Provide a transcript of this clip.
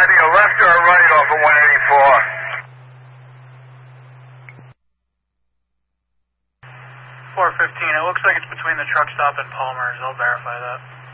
heading a left or a right off of 184? 415. It looks like it's between the truck stop and Palmer's. I'll verify that.